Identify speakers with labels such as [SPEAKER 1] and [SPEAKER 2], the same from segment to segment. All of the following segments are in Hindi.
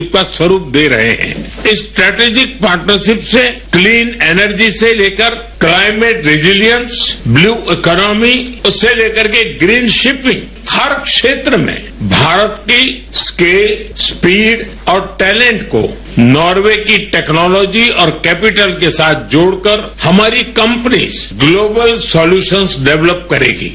[SPEAKER 1] का स्वरूप दे रहे हैं। इस स्ट्रेटेजिक पार्टनरशिप से क्लीन एनर्जी से लेकर क्लाइमेट रेजिलियंस, ब्लू इकोनॉमी उससे लेकर के ग्रीन शिपिंग, हर क्षेत्र में भारत की स्केल, स्पीड और टैलेंट को नॉर्वे की टेक्नोलॉजी और कैपिटल के साथ जोड़कर हमारी कंपनीज ग्लोबल सॉल्यूशंस डेवलप करेगी।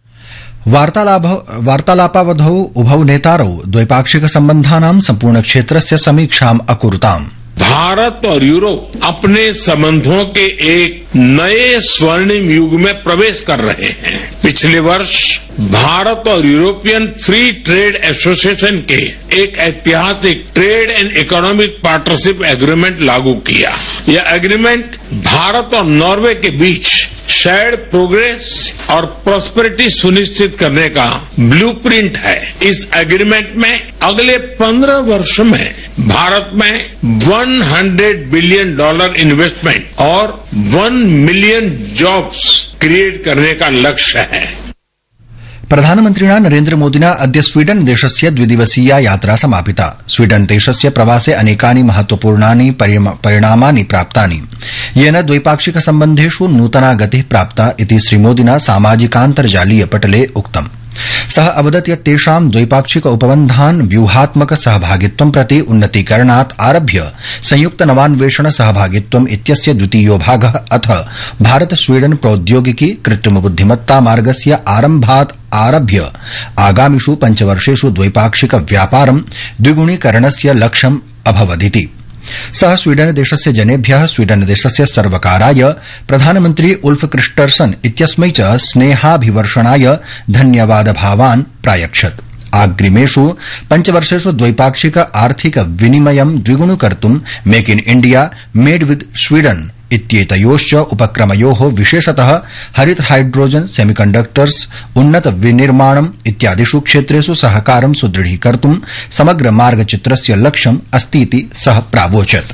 [SPEAKER 2] वार्तालापावधौ उभौ नेतारौ द्वैपाक्षिक सम्बन्धानां सम्पूर्ण क्षेत्रस्य समीक्षाम् अकुरुताम्।
[SPEAKER 1] भारत और यूरोप अपने संबंधों के एक नए स्वर्णिम युग में प्रवेश कर रहे हैं। पिछले वर्ष भारत और यूरोपियन फ्री ट्रेड एसोसिएशन के एक ऐतिहासिक trade and economic partnership agreement लागू किया। यह एग्रीमेंट भारत और नॉर्वे के बीच शेयर्ड प्रोग्रेस और प्रॉस्पेरिटी सुनिश्चित करने का ब्लूप्रिंट है। इस एग्रीमेंट में अगले 15 वर्ष में भारत में $100 बिलियन इन्वेस्टमेंट और 1 मिलियन जॉब्स क्रिएट करने का लक्ष्य है।
[SPEAKER 2] प्रधानमन्त्रिणा नरेन्द्र मोदिना अद्य स्वीडन देशस्य द्विदिवसीया यात्रा समापिता। स्वीडन देशस्य प्रवासे अनेकानि महत्वपूर्णानि परिणामानि प्राप्तानि, येन द्वैपाक्षिक सम्बन्धेषु नूतना गतिः प्राप्ता इति श्रीमोदिना सामाजिकान्तर्जालीय पटले उक्तम्। सः अवदत् यत् तेषां द्वैपाक्षिक उपबन्धान् व्यूहात्मक सहभागित्वं प्रति उन्नतीकरणात् आरभ्य संयुक्त नवान्वेषण सहभागित्वम् इत्यस्य द्वितीयो भागः अथ भारत स्वीडन प्रौद्योगिकी कृत्रिम बुद्धिमत्ता मार्गस्य आरम्भात् आरभ्य आगामिषु 5 वर्षेषु द्वैपाक्षिक व्यापारं द्विगुणीकरणस्य लक्ष्यम् अभवदिति। सः स्वीडन देशस्य जनेभ्यः स्वीडन देशस्य सर्वकाराय प्रधानमन्त्री उल्फ क्रिस्टर्सन इत्यस्मै च स्नेहाभिवर्षणाय धन्यवादभावान् प्रायच्छत्। आग्रिमेषु 5 वर्षेषु द्वैपाक्षिक आर्थिक विनिमयं द्विगुणीकर्तुं make in India made with Sweden इत्येतयोश्च उपक्रमयोः विशेषतः हरित हाइड्रोजन, सेमीकंडक्टर्स, उन्नत विनिर्माणम् इत्यादिषु क्षेत्रेषु सहकारं सुदृढीकर्तुं समग्र मार्गचित्रस्य लक्ष्यम् अस्तीति सः प्रावोचत्।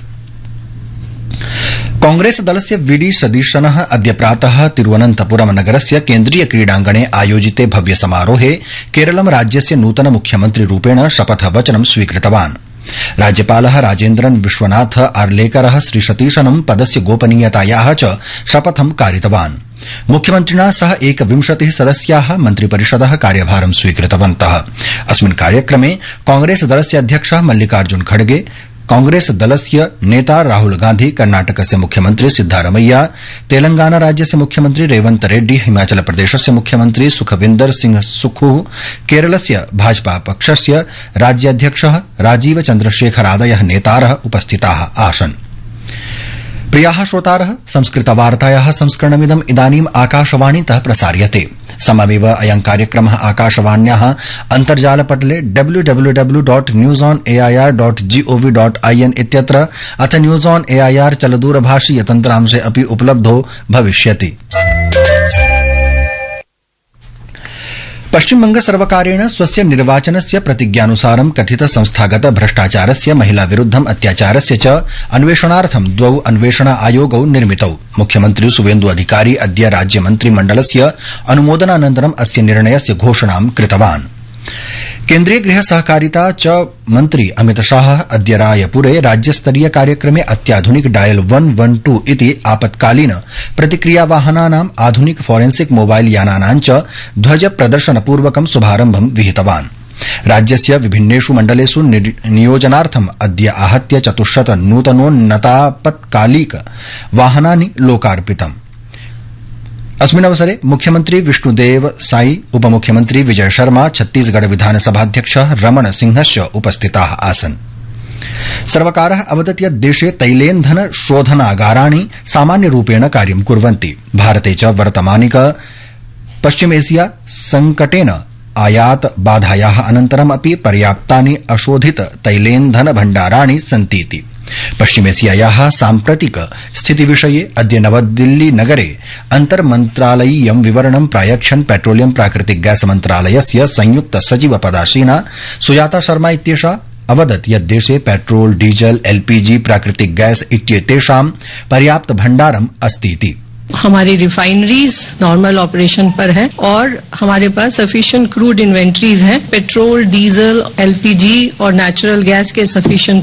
[SPEAKER 2] कांग्रेस दलस्य वीडी सतीशनः अद्य प्रातः तिरुवनन्तपुरम नगरस्य केन्द्रीय क्रीडाङ्गणे आयोजिते भव्य समारोहे केरलं राज्यस्य नूतन मुख्यमन्त्री रूपेण शपथवचनं स्वीकृतवान्। राज्यपालः राजेन्द्रन विश्वनाथ आर्लेकरः श्रीसतीशनं पदस्य गोपनीयतायाः च शपथं कारितवान्। मुख्यमन्त्रिणा सह 21 सदस्याः मन्त्रिपरिषदः कार्यभारं स्वीकृतवन्तः। अस्मिन् कार्यक्रमे कांग्रेस दलस्य अध्यक्षः मल्लिकार्जुन खड़गे, कांग्रेस दलस्य नेता राहुल गांधी, कर्नाटकस्य मुख्यमन्त्री सिद्धारमैया, तेलंगाना राज्यस्य मुख्यमन्त्री रेवंत रेड्डी, हिमाचल प्रदेशस्य मुख्यमन्त्री सुखविन्दर सिंह सुक्खू, केरलस्य भाजपा पक्षस्य राज्याध्यक्षः राजीव चन्द्रशेखरादयः नेतारः उपस्थिताः आसन्। प्रियाः श्रोतारः, संस्कृतवार्तायाः संस्करणमिदम् इदानीम् आकाशवाणीतः प्रसार्यते। सममेव अयं कार्यक्रमः आकाशवाण्याः अन्तर्जालपटले www.newsonair.gov.in इत्यत्र अथ न्यूज ऑन एआईआर चलदूरभाषीय तन्त्रांशे अपि उपलब्धो भविष्यति। पश्चिमबंग सर्वकारेण स्वस्य निर्वाचनस्य प्रतिज्ञानुसारं कथित संस्थागत भ्रष्टाचारस्य, महिला विरुद्धम् अत्याचारस्य च अन्वेषणार्थं 2 अन्वेषण आयोगौ निर्मितौ। मुख्यमन्त्री शुवेन्दु अधिकारी अद्य राज्यमन्त्रिमण्डलस्य अनुमोदनानन्तरम् अस्य निर्णयस्य घोषणां कृतवान्। केन्द्रीय गृह सहकारिता च मन्त्री अमित शाह अद्य रायपुरे राज्यस्तरीय कार्यक्रमे अत्याधुनिक डायल 112 इति आपत्कालीन प्रतिक्रियावाहनानाम्, आधुनिक फोरेंसिक मोबाइल यानानां च ध्वज प्रदर्शनपूर्वकं शुभारम्भं विहितवान्। राज्यस्य विभिन्नेषु मण्डलेषु नियोजनार्थम् अद्य आहत्य 400 नूतनोन्नतापत्कालिक वाहनानि लोकार्पितम्। अस्मिन् अवसरे मुख्यमन्त्री विष्णुदेव साई, उपमुख्यमन्त्री विजय शर्मा, छत्तीसगढ़ विधानसभाध्यक्षः रमण सिंहश्च उपस्थिताः आसन्। सर्वकारः अवदत् यत् देशे तैलेन्धन शोधनागाराणि सामान्यरूपेण कार्यं कुर्वन्ति। भारते च वर्तमानिक पश्चिमेशिया संकटेन आयात बाधायाः अनन्तरमपि पर्याप्तानि अशोधित तैलेन्धन भण्डाराणि सन्तीति। पश्चिमेशियायाः साम्प्रतिक स्थितिविषये अद्य नवदिल्ली नगरे अन्तर्मन्त्रालयीयं विवरणं प्रायच्छन् पेट्रोलियम प्राकृतिक गैस मन्त्रालयस्य संयुक्त सचिव पदासीना सुजाता शर्मा इत्येषा अवदत् यत् देशे पेट्रोल, डीजल, एलपीजी, प्राकृतिक गैस इत्येतेषां पर्याप्त भण्डारम् अस्तीति।
[SPEAKER 3] हमारी रिफाइनरीज नॉर्मल ऑपरेशन पर है और हमारे पास सफिशिएंट क्रूड इन्वेंटरीज हैं। पेट्रोल, डीजल, एलपीजी और नेचुरल गैस के सफिशिएंट